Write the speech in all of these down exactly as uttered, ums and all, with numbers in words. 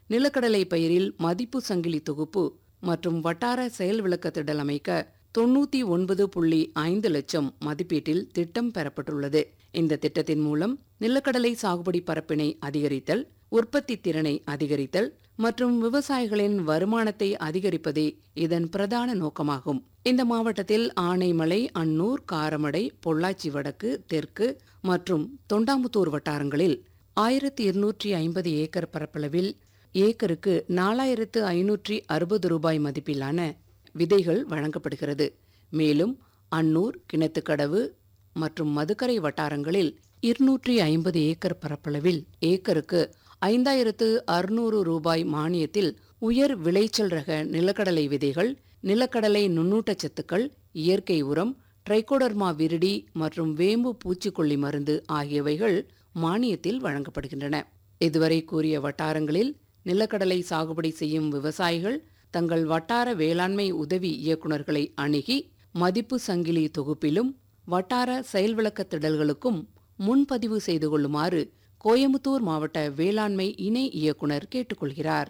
நிலக்கடலை பயிரில் மதிப்பு சங்கிலி தொகுப்பு மற்றும் வட்டார செயல் விளக்கத்திடல் அமைக்க தொன்னூத்தி ஒன்பது புள்ளி ஐந்து லட்சம் மதிப்பீட்டில் திட்டம் பெறப்பட்டுள்ளது. இந்த திட்டத்தின் மூலம் நிலக்கடலை சாகுபடி பரப்பினை அதிகரித்தல், உற்பத்தி திறனை அதிகரித்தல் மற்றும் விவசாயிகளின் வருமானத்தை அதிகரிப்பதே இதன் பிரதான நோக்கமாகும். இந்த மாவட்டத்தில் ஆனைமலை, அன்னூர், காரமடை, பொள்ளாச்சி வடக்கு, தெற்கு மற்றும் தொண்டாமுத்தூர் வட்டாரங்களில் ஆயிரத்தி இருநூற்றி ஐம்பது ஏக்கர் பரப்பளவில் ஏக்கருக்கு நாலாயிரத்து ஐநூற்றி அறுபது ரூபாய் மதிப்பிலான விதைகள் வழங்கப்படுகிறது. மேலும் அன்னூர், கிணத்துக்கடவு மற்றும் மதுக்கரை வட்டாரங்களில் இருநூற்றி ஐம்பது ஏக்கர் பரப்பளவில் ஏக்கருக்கு ஐந்தாயிரத்து அறுநூறு ரூபாய் மானியத்தில் உயர் விளைச்சல் ரக நிலக்கடலை விதைகள், நிலக்கடலை நுண்ணூட்டச்சத்துக்கள், இயற்கை உரம், ட்ரைகோடர்மா விரிடி மற்றும் வேம்பு பூச்சிக்கொல்லி மருந்து ஆகியவைகள் மானியத்தில் வழங்கப்படுகின்றன. இதுவரை கூறிய வட்டாரங்களில் நிலக்கடலை சாகுபடி செய்யும் விவசாயிகள் தங்கள் வட்டார வேளாண்மை உதவி இயக்குநர்களை அணுகி மதிப்பு சங்கிலி தொகுப்பிலும் வட்டார செயல்விளக்க திடல்களுக்கும் முன்பதிவு செய்து கொள்ளுமாறு கோயமுத்தூர் மாவட்ட வேளாண்மை இணை இயக்குநர் கேட்டுக்கொள்கிறார்.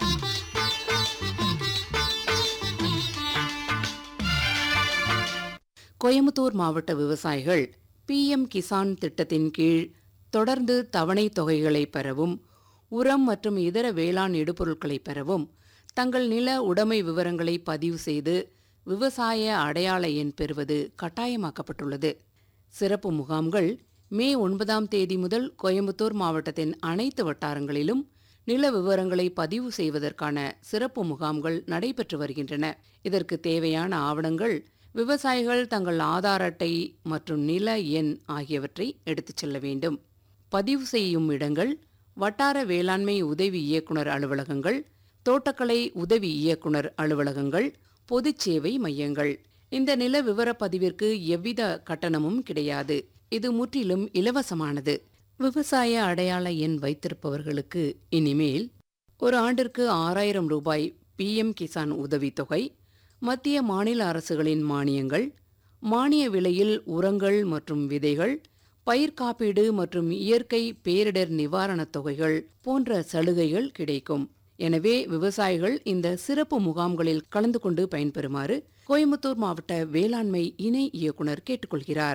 கோயமுத்தூர் மாவட்ட விவசாயிகள் பி எம் கிசான் திட்டத்தின் கீழ் தொடர்ந்து தவணை தொகைகளை பெறவும், உரம் மற்றும் இதர வேளாண் இடுபொருட்களை பெறவும் தங்கள் நில உடைமை விவரங்களை பதிவு செய்து விவசாய அடையாள எண் பெறுவது கட்டாயமாக்கப்பட்டுள்ளது. சிறப்பு முகாம்கள் மே ஒன்பதாம் தேதி முதல் கோயம்புத்தூர் மாவட்டத்தின் அனைத்து வட்டாரங்களிலும் நில விவரங்களை பதிவு செய்வதற்கான சிறப்பு முகாம்கள் நடைபெற்று வருகின்றன. இதற்கு தேவையான ஆவணங்கள் விவசாயிகள் தங்கள் ஆதார் அட்டை மற்றும் நில எண் ஆகியவற்றை எடுத்துச் செல்ல வேண்டும். பதிவு செய்யும் இடங்கள் வட்டார வேளாண்மை உதவி இயக்குநர் அலுவலகங்கள், தோட்டக்கலை உதவி இயக்குநர் அலுவலகங்கள், பொதுச் சேவை மையங்கள். இந்த நில விவர பதிவிற்கு எவ்வித கட்டணமும் கிடையாது. இது முற்றிலும் இலவசமானது. விவசாய அடையாள எண் வைத்திருப்பவர்களுக்கு இனிமேல் ஒரு ஆண்டிற்கு ஆறாயிரம் ரூபாய் பி எம் கிசான் உதவித்தொகை, மத்திய மாநில அரசுகளின் மானியங்கள், மானிய விலையில் உரங்கள் மற்றும் விதைகள், பயிர் காப்பீடு மற்றும் இயற்கை பேரிடர் நிவாரணத் தொகைகள் போன்ற சலுகைகள் கிடைக்கும். எனவே விவசாயிகள் இந்த சிறப்பு முகாம்களில் கலந்து கொண்டு பயன்பெறுமாறு கோயம்புத்தூர் மாவட்ட வேளாண்மை இணை இயக்குநர் கேட்டுக்கொள்கிறார்.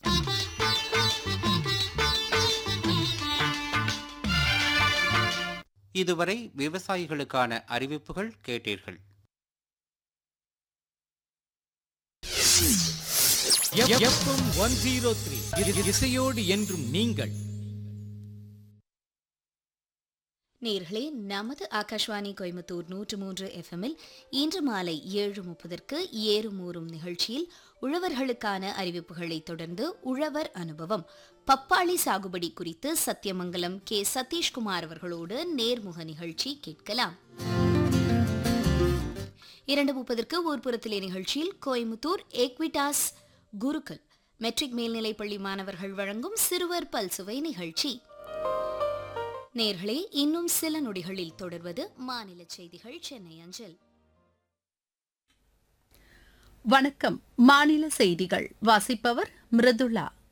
இதுவரை விவசாயிகளுக்கான அறிவிப்புகள் கேட்டீர்கள். இசையோடு என்றும் நீங்கள். நேர்களே, நமது ஆகாஷ்வாணி கோயம்புத்தூர் நூற்று மூன்று எஃப்எம்மில் இன்று மாலை ஏழு முப்பதற்கு ஏறும் ஊறும் நிகழ்ச்சியில் உழவர்களுக்கான அறிவிப்புகளை தொடர்ந்து உழவர் அனுபவம் பப்பாளி சாகுபடி குறித்து சத்தியமங்கலம் கே சதீஷ்குமார் அவர்களோடு நேர்முக நிகழ்ச்சி கேட்கலாம். இரண்டு முப்பதற்கு ஊர்ப்புறத்திலே நிகழ்ச்சியில் கோயம்புத்தூர் எக்விடாஸ் குருக்கள் மெட்ரிக் மேல்நிலைப்பள்ளி மாணவர்கள் வழங்கும் சிறுவர் பல்சுவை நிகழ்ச்சி. நேர்களே, இன்னும் சில நொடிகளில் தொடர்வது மாநில செய்திகள் சென்னை அஞ்சல். வணக்கம். மாநில செய்திகள் வாசிப்பவர் மிருதுளா.